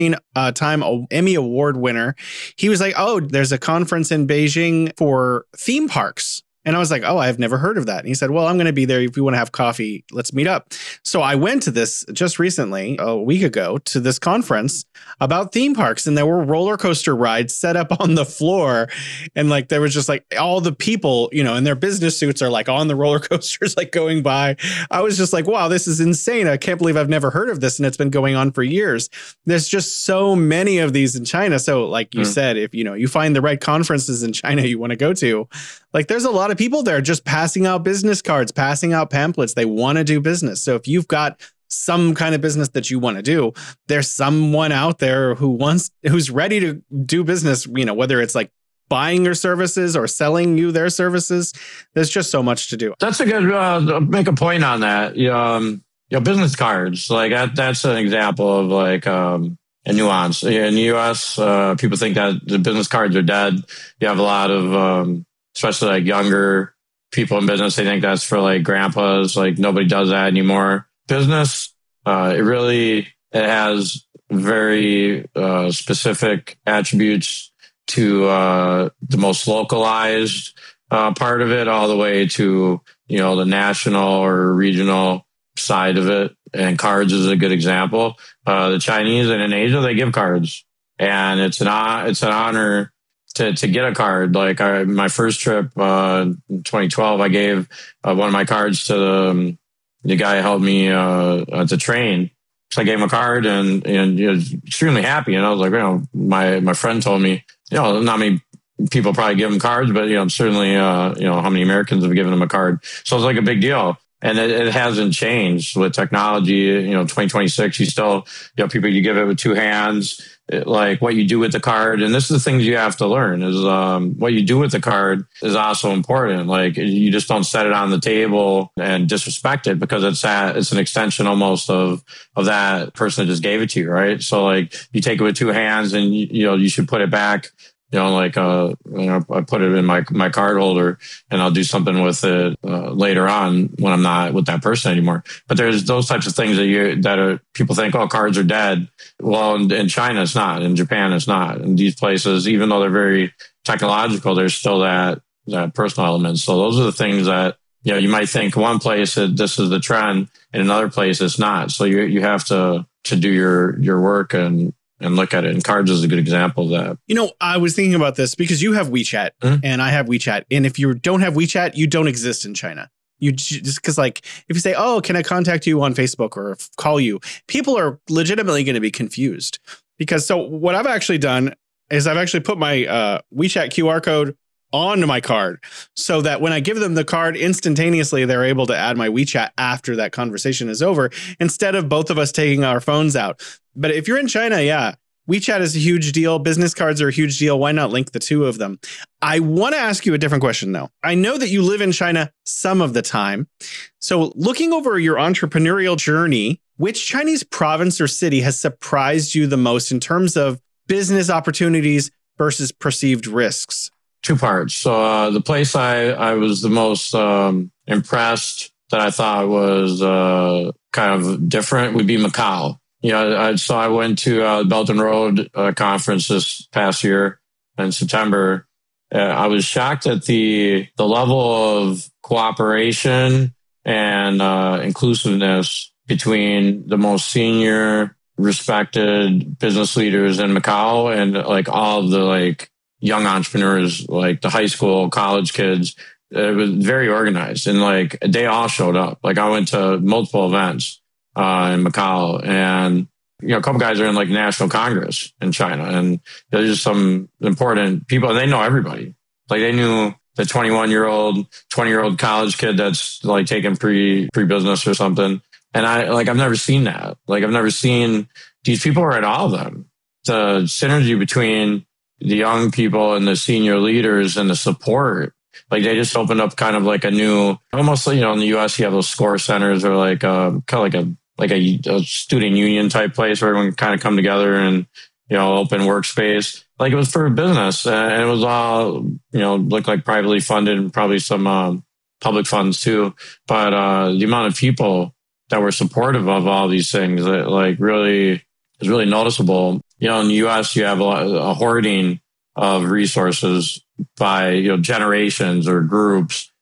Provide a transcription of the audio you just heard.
time Emmy Award winner. He was like, oh, there's a conference in Beijing for theme parks. And I was like, oh, I've never heard of that. And he said, well, I'm going to be there. If you want to have coffee, let's meet up. So I went to this just recently, a week ago, to this conference about theme parks. And there were roller coaster rides set up on the floor. And like, there was just like all the people, in their business suits are like on the roller coasters, like going by. I was just like, wow, this is insane. I can't believe I've never heard of this. And it's been going on for years. There's just so many of these in China. So like you said, if, you find the right conferences in China you want to go to, like there's a lot of people there just passing out business cards, passing out pamphlets. They want to do business. So if you've got some kind of business that you want to do, there's someone out there who's ready to do business, whether it's like buying your services or selling you their services. There's just so much to do. That's a good, make a point on that. Business cards, like that's an example of like, a nuance. In the US, people think that the business cards are dead. You have a lot of, especially like younger people in business, they think that's for like grandpas, like nobody does that anymore. Business, it has very specific attributes to the most localized part of it, all the way to, the national or regional side of it. And cards is a good example. The Chinese and in Asia, they give cards, and it's an honor to get a card. Like my first trip in 2012, I gave one of my cards to the guy who helped me to train. So I gave him a card, and he was extremely happy. And I was like, my friend told me, not many people probably give him cards, but certainly how many Americans have given him a card. So it's like a big deal. And it hasn't changed with technology. 2026, you still, people, you give it with two hands. Like what you do with the card, and this is the things you have to learn is what you do with the card is also important. Like you just don't set it on the table and disrespect it, because it's an extension almost of that person that just gave it to you, right? So like you take it with two hands, and you should put it back. I put it in my card holder, and I'll do something with it later on when I'm not with that person anymore. But there's those types of things people think, oh, cards are dead. Well, in China, it's not. In Japan, it's not. In these places, even though they're very technological, there's still that personal element. So those are the things that, you might think one place that this is the trend, in another place it's not. So you have to do your work and look at it. And cards is a good example of that. I was thinking about this because you have WeChat and I have WeChat. And if you don't have WeChat, you don't exist in China. You just because like if you say, oh, can I contact you on Facebook or call you? People are legitimately going to be confused so what I've actually done is I've actually put my WeChat QR code onto my card so that when I give them the card instantaneously, they're able to add my WeChat after that conversation is over, instead of both of us taking our phones out. But if you're in China, WeChat is a huge deal. Business cards are a huge deal. Why not link the two of them? I want to ask you a different question, though. I know that you live in China some of the time. So looking over your entrepreneurial journey, which Chinese province or city has surprised you the most in terms of business opportunities versus perceived risks? Two parts. So the place I was the most impressed that I thought was kind of different would be Macau. So I went to the Belt and Road conference this past year in September. I was shocked at the level of cooperation and inclusiveness between the most senior, respected business leaders in Macau and like all of the like young entrepreneurs, like the high school, college kids. It was very organized, and like they all showed up. Like I went to multiple events in Macau, and a couple guys are in like National Congress in China, and there's just some important people, and they know everybody. Like they knew the 21-year-old, 20-year-old college kid that's like taking pre-business or something. And I've never seen that. Like I've never seen these people are at all of them. The synergy between the young people and the senior leaders and the support, like they just opened up kind of like a new, almost, in the US you have those score centers or like kind of like a student union type place where everyone kind of come together and, open workspace. Like it was for business, and it was all, looked like privately funded and probably some public funds too. But the amount of people that were supportive of all these things, that like really is really noticeable. in the U.S. you have a hoarding of resources by generations or groups.